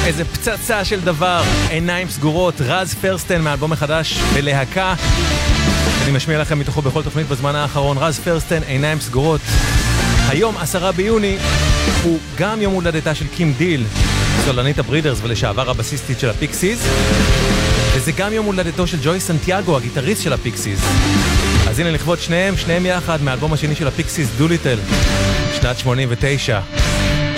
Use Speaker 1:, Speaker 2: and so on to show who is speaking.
Speaker 1: איזה פצצה של דבר, עיניים סגורות, רז פרסטן מהאלבום החדש בלהקה. אני משמיע לכם מתוכו בכל תוכנית בזמן האחרון, רז פרסטן, עיניים סגורות. היום 10 ביוני הוא גם יום הולדתה של קים דיל, סולנית הברידרס ולשעבר הבסיסטית של הפיקסיז, וזה גם יום הולדתו של ג'וי סנטיאגו, הגיטריסט של הפיקסיז. אז הנה לכבוד שניהם יחד מהאלבום השני של הפיקסיז, דוליטל, שנת 89.